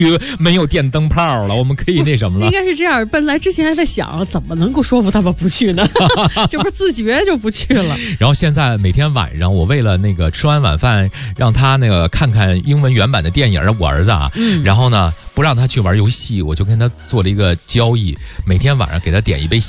没有电灯泡了，我们可以那什么了。 应该是这样，本来之前还在想怎么能够说服他们不去呢，这不是自觉就不去了。 然后现在每天晚上，我为了那个吃完晚饭，让他那个看看英文原版的电影，我儿子啊，然后呢不让他去玩游戏，我就跟他做了一个交易，每天晚上给他点一杯